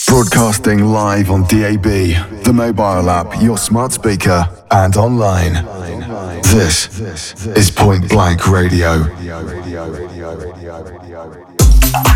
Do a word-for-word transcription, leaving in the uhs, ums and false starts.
Broadcasting live on D A B, the mobile app, your smart speaker, and online. This is Point Blank Radio.